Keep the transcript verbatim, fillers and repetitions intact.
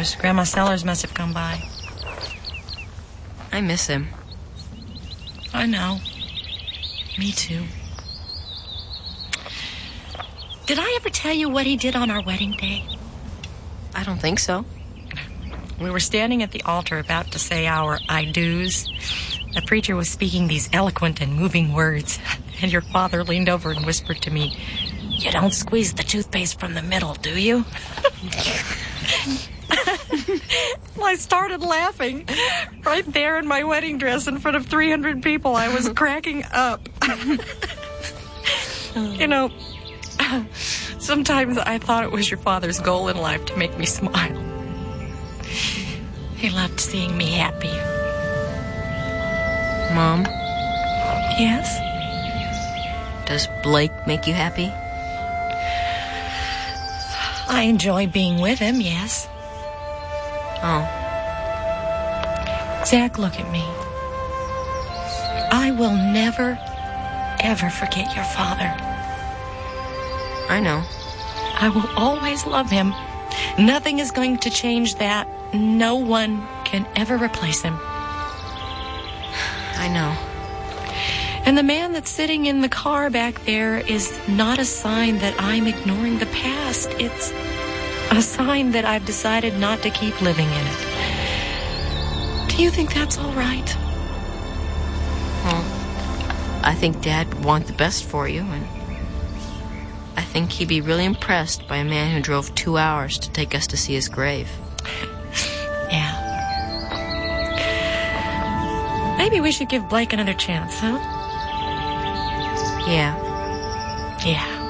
yours. Grandma Sellers must have come by. I miss him. I know. Me too. Did I ever tell you what he did on our wedding day? I don't think so. We were standing at the altar about to say our I do's. The preacher was speaking these eloquent and moving words, and your father leaned over and whispered to me, "You don't squeeze the toothpaste from the middle, do you?" Well, I started laughing. Right there in my wedding dress in front of three hundred people, I was cracking up. You know, sometimes I thought it was your father's goal in life to make me smile. He loved seeing me happy. Mom? Yes? Does Blake make you happy? I enjoy being with him, yes. Oh. Zach, look at me. I will never, ever forget your father. I know. I will always love him. Nothing is going to change that. No one can ever replace him. I know. And the man that's sitting in the car back there is not a sign that I'm ignoring the past. It's a sign that I've decided not to keep living in it. Do you think that's all right? Well, I think Dad would want the best for you, and I think he'd be really impressed by a man who drove two hours to take us to see his grave. Yeah. Maybe we should give Blake another chance, huh? Yeah. Yeah.